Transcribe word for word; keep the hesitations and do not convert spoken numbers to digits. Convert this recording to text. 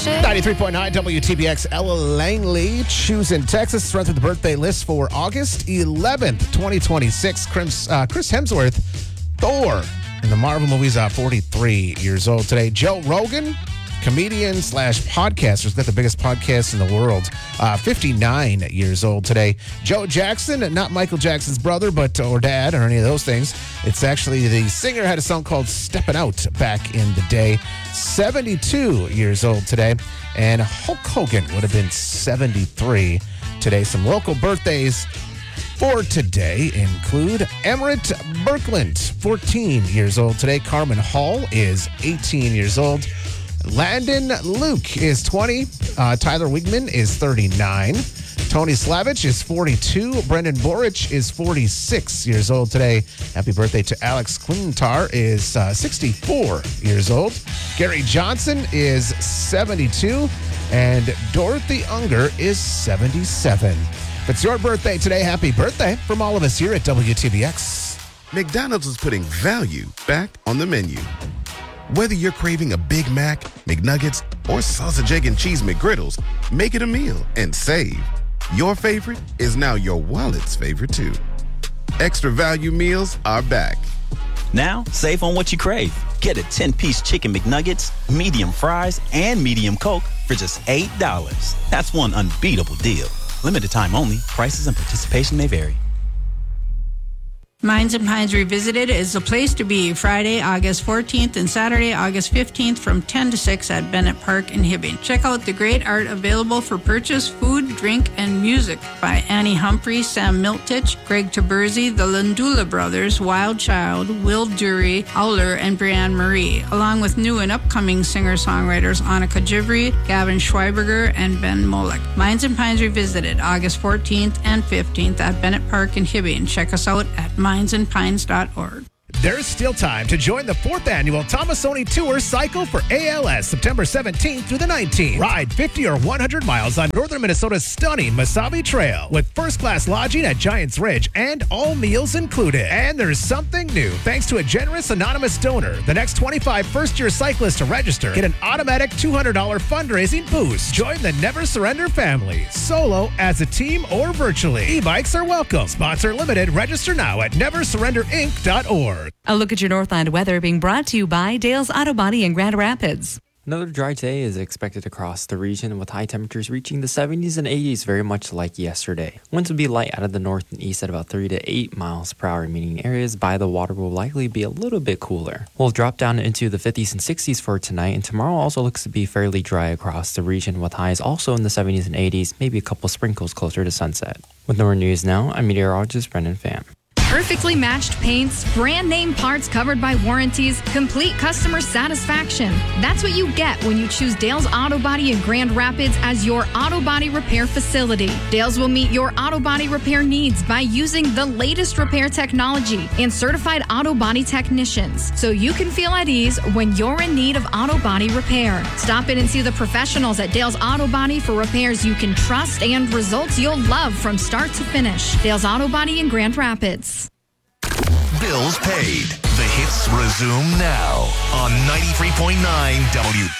shit. ninety-three point nine W T B X. Ella Langley, choosing Texas. Run through the birthday list for August eleventh, twenty twenty-six. Chris, uh, Chris Hemsworth, Thor, in the Marvel movies, uh, forty-three years old today. Joe Rogan, comedian slash podcaster, has got the biggest podcast in the world, uh, fifty-nine years old today. Joe Jackson, not Michael Jackson's brother, but or dad or any of those things. It's actually the singer, had a song called Steppin' Out back in the day. seventy-two years old today. And Hulk Hogan would have been seventy-three today. Some local birthdays for today include Emmerich Birkland, fourteen years old today. Carmen Hall is eighteen years old. Landon Luke is twenty. Uh, Tyler Wigman is thirty-nine. Tony Slavich is forty-two. Brendan Borich is forty-six years old today. Happy birthday to Alex Quintar is uh, sixty-four years old. Gary Johnson is seventy-two. And Dorothy Unger is seventy-seven. If it's your birthday today, happy birthday from all of us here at W T B X. McDonald's is putting value back on the menu. Whether you're craving a Big Mac, McNuggets, or sausage, egg, and cheese McGriddles, make it a meal and save. Your favorite is now your wallet's favorite, too. Extra value meals are back. Now, save on what you crave. Get a ten-piece chicken McNuggets, medium fries, and medium Coke for just eight dollars. That's one unbeatable deal. Limited time only. Prices and participation may vary. Mines and Pines Revisited is the place to be Friday, August fourteenth and Saturday, August fifteenth from ten to six at Bennett Park in Hibbing. Check out the great art available for purchase, food, drink, and music by Annie Humphrey, Sam Miltich, Greg Taberzi, the Landula Brothers, Wild Child, Will Dury, Owler, and Brianne Marie, along with new and upcoming singer-songwriters Annika Jivry, Gavin Schweiberger, and Ben Molek. Mines and Pines Revisited, August fourteenth and fifteenth at Bennett Park in Hibbing. Check us out at mines and pines dot org. There's still time to join the fourth annual Tomasoni Tour Cycle for A L S, September seventeenth through the nineteenth. Ride fifty or one hundred miles on northern Minnesota's stunning Mesabi Trail with first-class lodging at Giants Ridge and all meals included. And there's something new. Thanks to a generous anonymous donor, the next twenty-five first-year cyclists to register get an automatic two hundred dollars fundraising boost. Join the Never Surrender family, solo, as a team, or virtually. E-bikes are welcome. Sponsor limited. Register now at never surrender inc dot org. A look at your Northland weather being brought to you by Dale's Auto Body in Grand Rapids. Another dry day is expected across the region with high temperatures reaching the seventies and eighties, very much like yesterday. Winds will be light out of the north and east at about three to eight miles per hour, meaning areas by the water will likely be a little bit cooler. We'll drop down into the fifties and sixties for tonight, and tomorrow also looks to be fairly dry across the region with highs also in the seventies and eighties, maybe a couple sprinkles closer to sunset. With more news now, I'm meteorologist Brendan Pham. Perfectly matched paints, brand name parts covered by warranties, complete customer satisfaction. That's what you get when you choose Dale's Auto Body in Grand Rapids as your auto body repair facility. Dale's will meet your auto body repair needs by using the latest repair technology and certified auto body technicians, so you can feel at ease when you're in need of auto body repair. Stop in and see the professionals at Dale's Auto Body for repairs you can trust and results you'll love from start to finish. Dale's Auto Body in Grand Rapids. Bills paid. The hits resume now on ninety-three point nine W